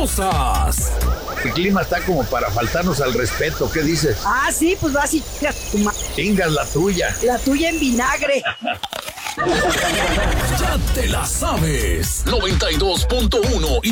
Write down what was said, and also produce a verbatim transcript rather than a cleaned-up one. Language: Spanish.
famosas. El clima está como para faltarnos al respeto, ¿qué dices? Ah, sí, pues vas y chingas tu ma... Chingas la tuya. La tuya en vinagre. Ya te la sabes. noventa y dos punto uno y